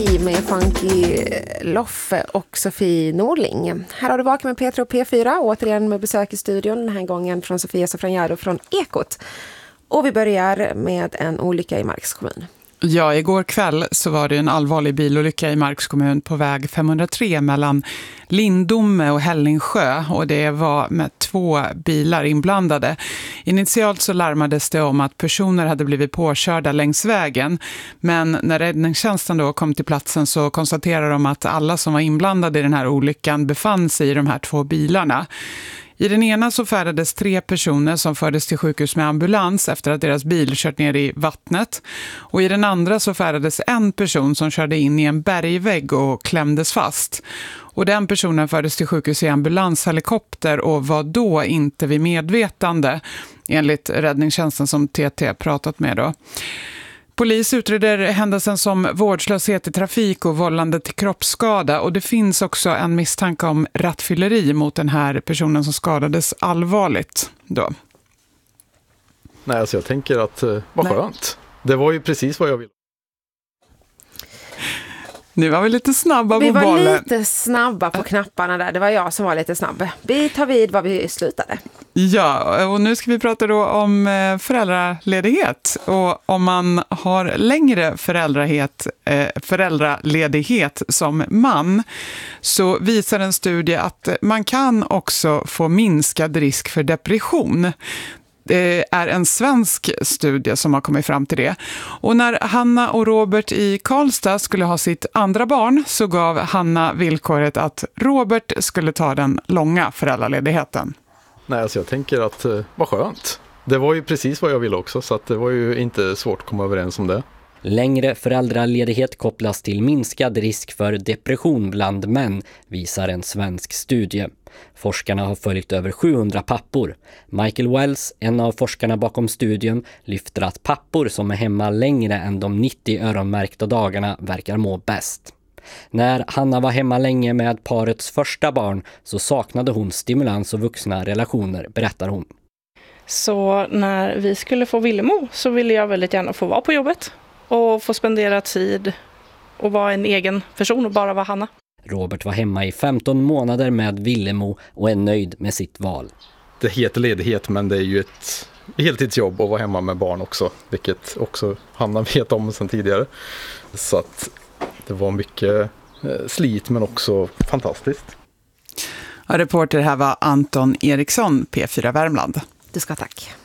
Med Funky Loffe och Sofie Norling. Här har du vakat med Petra och P4, återigen med besök i studion, den här gången från Sofia Sofranjaro från Ekot. Och vi börjar med en olycka i Marks kommun. Ja, igår kväll så var det en allvarlig bilolycka i Marks kommun på väg 503 mellan Lindome och Hällingsjö, och det var med 2 bilar inblandade. Initialt så larmades det om att personer hade blivit påkörda längs vägen, men när räddningstjänsten då kom till platsen så konstaterade de att alla som var inblandade i den här olyckan befann sig i de här 2 bilarna. I den ena så färdades 3 personer som fördes till sjukhus med ambulans efter att deras bil kört ner i vattnet. Och i den andra så färdades en person som körde in i en bergvägg och klämdes fast. Och den personen fördes till sjukhus i ambulanshelikopter och var då inte vid medvetande, enligt räddningstjänsten som TT pratat med då. Polis utreder händelsen som vårdslöshet i trafik och vållande till kroppsskada, och det finns också en misstanke om rattfylleri mot den här personen som skadades allvarligt då. Nej, alltså jag tänker att vad skönt. Det var ju precis vad jag ville. Nu var vi lite snabba på bollen. Vi var lite snabba på knapparna där. Det var jag som var lite snabb. Vi tar vid var vi slutade. Ja, och nu ska vi prata då om föräldraledighet. Och om man har längre föräldraledighet som man, så visar en studie att man kan också få minskad risk för depression. Det är en svensk studie som har kommit fram till det. Och när Hanna och Robert i Karlstad skulle ha sitt andra barn så gav Hanna villkoret att Robert skulle ta den långa föräldraledigheten. Nej, alltså jag tänker att vad skönt. Det var ju precis vad jag ville också, så att det var ju inte svårt att komma överens om det. Längre föräldraledighet kopplas till minskad risk för depression bland män, visar en svensk studie. Forskarna har följt över 700 pappor. Michael Wells, en av forskarna bakom studien, lyfter att pappor som är hemma längre än de 90 öronmärkta dagarna verkar må bäst. När Hanna var hemma länge med parets första barn så saknade hon stimulans och vuxna relationer, berättar hon. Så när vi skulle få Villemo så ville jag väldigt gärna få vara på jobbet och få spendera tid och vara en egen person och bara vara Hanna. Robert var hemma i 15 månader med Villemo och är nöjd med sitt val. Det heter ledighet, men det är ju ett heltidsjobb att vara hemma med barn också, vilket också Hanna vet om sedan tidigare. Så att det var mycket slit men också fantastiskt. Ja, reporter här var Anton Eriksson, P4 Värmland. Du ska tack.